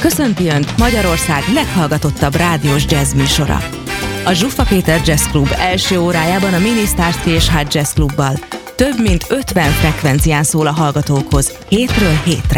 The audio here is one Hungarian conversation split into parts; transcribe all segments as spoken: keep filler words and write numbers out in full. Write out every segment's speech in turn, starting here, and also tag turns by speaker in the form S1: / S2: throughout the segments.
S1: Köszönti Önt Magyarország leghallgatottabb rádiós jazz műsora. A Zsuffa Péter Jazz Klub első órájában a Mini Stars té es há Jazz Klubbal több mint ötven frekvencián szól a hallgatókhoz, hétről hétre.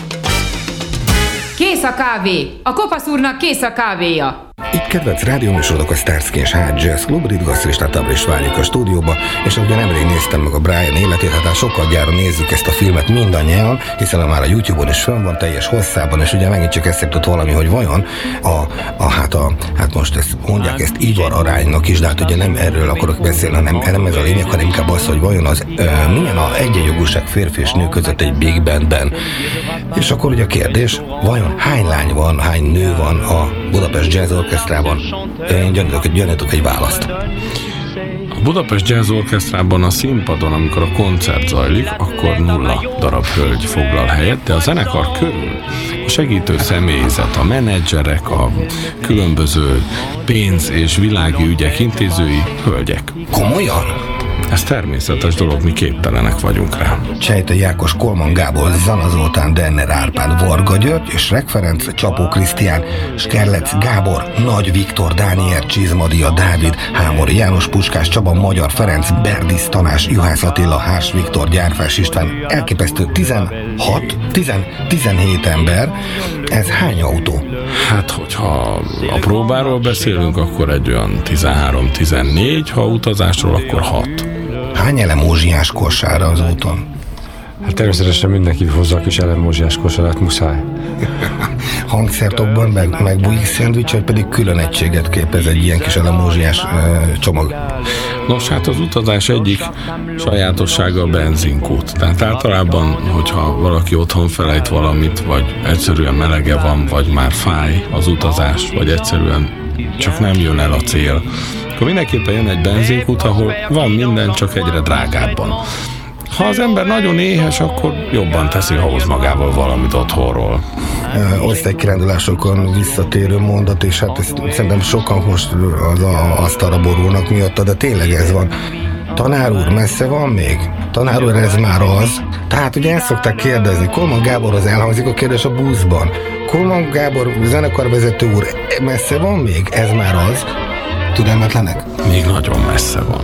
S2: Kész a kávé! A kopasz úrnak kész a kávéja!
S3: Itt kedvenc rádióműsorok a Stars té es há Jazz Klub, Ritgasz Kristánnal is várjuk a stúdióba, és ugye nemrég néztem meg a Brian életét, hát sokkal gyára nézzük ezt a filmet mindannyian, hiszen már a YouTube-on is fönn van teljes hosszában, és ugye megint csak eszembe jutott valami, hogy vajon a, a, hát, a, hát most ezt mondják ezt ivar aránynak is, de hát ugye nem erről akarok beszélni, hanem nem ez a lényeg, hanem inkább az, hogy vajon az ö, milyen a egyenjogúság férfi és nő között egy big bandben. És akkor ugye a kérdés, vajon hány lány van, hány nő van a Budapest Jazz Orchestrában? Én gyanítok, gyanítok egy választ.
S4: A Budapest Jazz Orchestrában a színpadon, amikor a koncert zajlik, akkor nulla darab hölgy foglal helyet, de a zenekar körül a segítő személyzet, a menedzserek, a különböző pénz- és világi ügyek intézői hölgyek.
S3: Komolyan?
S4: Ez természetes dolog, mi képtelenek vagyunk rá.
S3: Csejte Jákos, Kolman Gábor, Zana Zoltán, Denner Árpád, Varga György és Rek Ferenc, Csapó Krisztián, Skerlec Gábor, Nagy Viktor, Dániel Csizmadia, Dávid, Hámori János, Puskás Csaba, Magyar Ferenc, Berdisz Tamás, Juhász Attila, Hárs Viktor, Gyárfás István, elképesztő tizenhat, tizenhét ember. Ez hány autó?
S4: Hát, hogyha a próbáról beszélünk, akkor egy olyan tizenhárom-tizennégy, ha utazásról, akkor hat.
S3: Hány elemózsiás kosárra az úton?
S5: Hát természetesen mindenki hozza a kis elemózsiás kosarát, muszáj.
S3: Hangszertokban, meg, meg bujik szendvics, vagy pedig külön egységet képez egy ilyen kis elemózsiás uh, csomag?
S4: Nos, hát az utazás egyik sajátossága a benzinkút. Tehát általában, hogyha valaki otthon felejt valamit, vagy egyszerűen melege van, vagy már fáj az utazás, vagy egyszerűen csak nem jön el a cél, akkor mindenképpen jön egy benzinkút, ahol van minden, csak egyre drágábban. Ha az ember nagyon éhes, akkor jobban teszi, ha hoz magával valamit otthonról.
S3: Osztálykirándulásokon visszatérő mondat, és hát ezt szerintem sokan most az a, asztalra borulnak miatta, de tényleg ez van. Tanár úr, messze van még? Tanár úr, ez már az. Tehát ugye ezt szokták kérdezni, Kolman Gáborhoz elhangzik a kérdés a buszban. Kolman Gábor, zenekarvezető úr, messze van még? Ez már az. Türelmetlenek?
S4: Még nagyon messze van.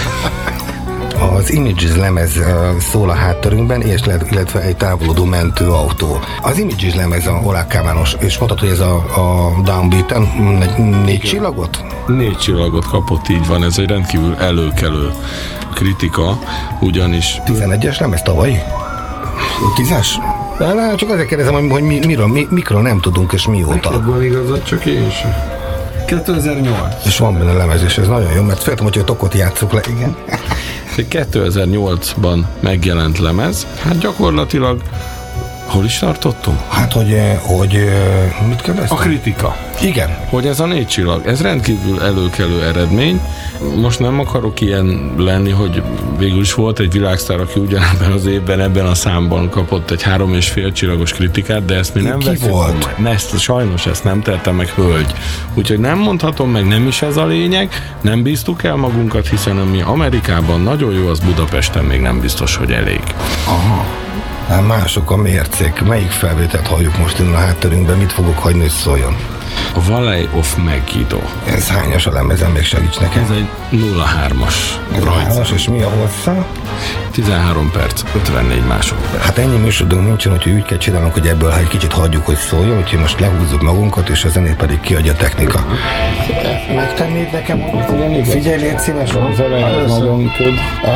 S3: Az Images lemez szól a háttérünkben, és illetve egy távolodó mentőautó. Az Images lemez a Oláh Kálmános, és mondtad, hogy ez a, a Downbeat-en négy csillagot?
S4: Négy csillagot kapott, így van, ez egy rendkívül előkelő kritika, ugyanis...
S3: tizenegyes lemez tavalyi? Tízes? De csak azért kérdezem, hogy mi, miről, mi, mikről nem tudunk, és mióta.
S4: Neked igazad, csak én sem. kétezer-nyolc.
S3: És van benne lemez, és ez nagyon jó, mert féltem, hogy tokot játsszuk le, igen.
S4: kétezer-nyolcban megjelent lemez, hát gyakorlatilag hol is tartottunk?
S3: Hát, hogy, hogy mit kérdeztem?
S4: A kritika.
S3: Igen.
S4: Hogy ez a négy csillag, ez rendkívül előkelő eredmény. Most nem akarok ilyen lenni, hogy végül is volt egy világsztár, aki ugyanebben az évben, ebben a számban kapott egy három és fél csillagos kritikát, de ezt mi nem
S3: Ki volt?
S4: Ezt, sajnos ezt nem tette meg hölgy. Úgyhogy nem mondhatom meg, nem is ez a lényeg, nem bíztuk el magunkat, hiszen ami Amerikában nagyon jó, az Budapesten még nem biztos, hogy elég.
S3: Aha. Hát mások a mércék. Melyik felvételt halljuk most innen a háttérünkben? Mit fogok hagyni, hogy szóljon?
S4: A Valley of Megiddo.
S3: Ez hányas a lemezen, még segíts nekem.
S4: Ez egy nulla hármas rajt.
S3: És mi a hossza?
S4: tizenhárom perc, ötvennégy másodperc.
S3: Hát ennyi műsorodunk nincsen, hogy úgy kell csinálnunk, hogy ebből ha egy kicsit hagyjuk, hogy szóljon, úgyhogy most lehúzzuk magunkat, és a zenét pedig kiadja a technika. Megtennéd nekem, hogy figyelj, légy szíves,
S4: az elején nagyon köd.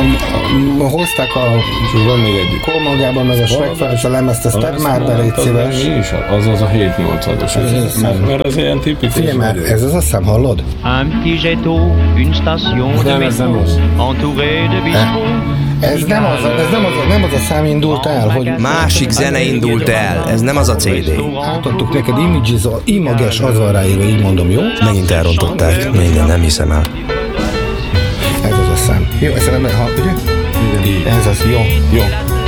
S3: Hozták a Kolmagában, meg a Srekfel, és a lemezt, ezt tedd már be, légy szíves.
S4: Az az a hét nyolcas. Mert ez ilyen tipikus.
S3: Figyelj már, ez az a szám, hallod?
S6: Un petit ghetto, une station de métro, entouré de bistrots.
S3: Ez nem az, ez nem az, nem az a szám indult el, hogy...
S7: Másik zene indult el, ez nem az a cé dé.
S3: Átadtuk neked Images, Images, az van ráírva, így mondom, jó?
S7: Megint elrontották, minden, nem hiszem el.
S3: Ez az a szám. Jó, ezt nem, ha, ugye? Ez az, jó, jó.